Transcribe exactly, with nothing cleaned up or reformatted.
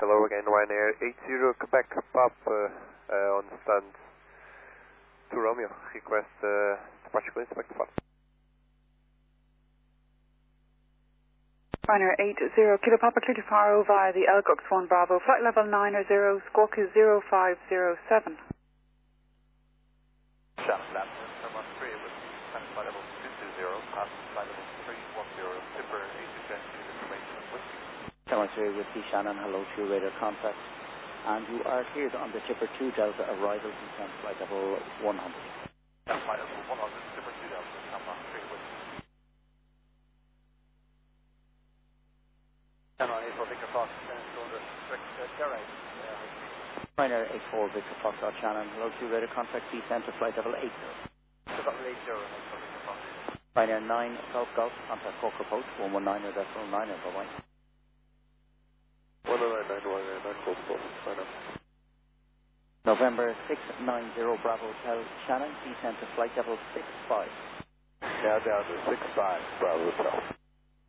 Hello again, Ryanair eight zero Quebec Pop uh, uh, on stand two Romeo. Request uh, departure clearance back to Pop. Ryanair eight zero Kilo Papa clear to Faro via the Elgux one Bravo, flight level nine zero, squawk is zero five zero seven. Shaft lap, Thermon three with flight level two two zero, pass flight level three one zero, Tipper eight to ten, information and whiskey. Thermon three with the Shannon, hello to your radar contact. And you are cleared on the Tipper two Delta arrival descent flight level one hundred. Yeah, flight level one hundred, Tipper two Delta, Thermon three with Thermon eight four Victor Fox, two hundred, Derek. Ryanair eight four Victor Fox, Shannon, hello to your radar contact, descent to flight level eight zero. Level eight zero, Victor Fox. Ryanair nine Golf Golf, contact Corker Post, one one nine or decimal nine, bye-bye. one nine nine one nine Golf Golf, sign up. November six nine zero Bravo Hotel, Shannon, descent to flight level six five. Now down to six five, Bravo Hotel.